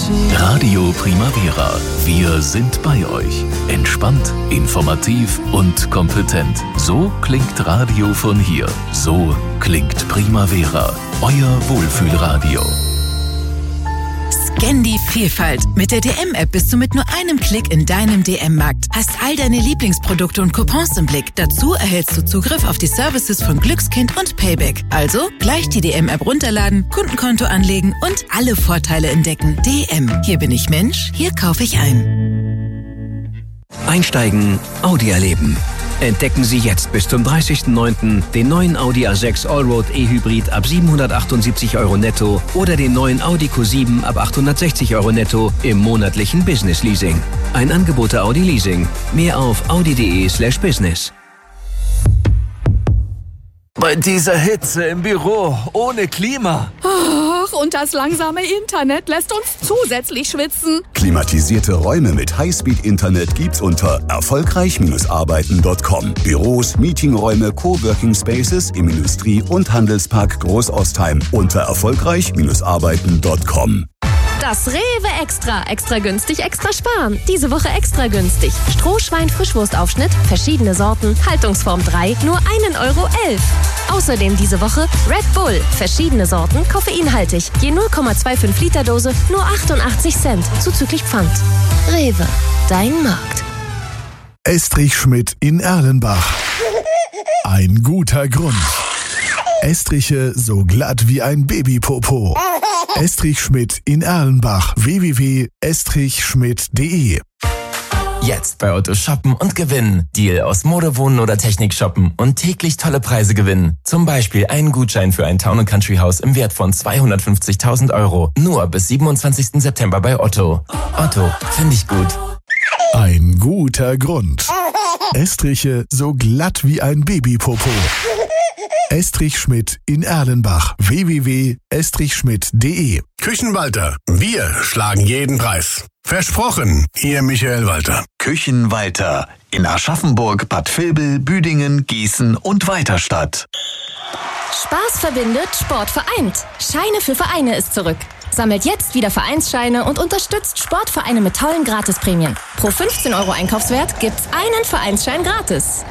Radio Primavera. Wir sind bei euch. Entspannt, informativ und kompetent. So klingt Radio von hier. So klingt Primavera. Euer Wohlfühlradio. Scan die Vielfalt. Mit der DM-App bist du mit nur einem Klick in deinem DM-Markt. Hast all deine Lieblingsprodukte und Coupons im Blick. Dazu erhältst du Zugriff auf die Services von Glückskind und Payback. Also gleich die DM-App runterladen, Kundenkonto anlegen und alle Vorteile entdecken. DM. Hier bin ich Mensch, hier kaufe ich ein. Einsteigen, Audi erleben. Entdecken Sie jetzt bis zum 30.09. den neuen Audi A6 Allroad E-Hybrid ab 778 € netto oder den neuen Audi Q7 ab 860 € netto im monatlichen Business Leasing. Ein Angebot der Audi Leasing. Mehr auf audi.de/business. Bei dieser Hitze im Büro, ohne Klima. Ach, und das langsame Internet lässt uns zusätzlich schwitzen. Klimatisierte Räume mit Highspeed-Internet gibt's unter erfolgreich-arbeiten.com. Büros, Meetingräume, Coworking Spaces im Industrie- und Handelspark Großostheim unter erfolgreich-arbeiten.com. Das Rewe Extra. Extra günstig, extra sparen. Diese Woche extra günstig. Strohschwein-Frischwurstaufschnitt, verschiedene Sorten, Haltungsform 3, nur 1,11 €. Außerdem diese Woche Red Bull, verschiedene Sorten, koffeinhaltig. Je 0,25 Liter Dose, nur 88 Cent, zuzüglich Pfand. Rewe, dein Markt. Estrich Schmidt in Erlenbach. Ein guter Grund. Estriche so glatt wie ein Babypopo. Estrich Schmidt in Erlenbach. www.estrichschmidt.de. Jetzt bei Otto shoppen und gewinnen. Deal aus Mode, Wohnen oder Technik shoppen und täglich tolle Preise gewinnen. Zum Beispiel einen Gutschein für ein Town & Country Haus im Wert von 250.000 €. Nur bis 27. September bei Otto. Otto, finde ich gut. Ein guter Grund. Estriche so glatt wie ein Babypopo. Estrich Schmidt in Erlenbach. www.estrichschmidt.de. Küchenwalter. Wir schlagen jeden Preis. Versprochen, Ihr Michael Walter. Küchenwalter in Aschaffenburg, Bad Vilbel, Büdingen, Gießen und Weiterstadt. Spaß verbindet, Sport vereint. Scheine für Vereine ist zurück. Sammelt jetzt wieder Vereinsscheine und unterstützt Sportvereine mit tollen Gratisprämien. Pro 15 € Einkaufswert gibt's einen Vereinsschein gratis.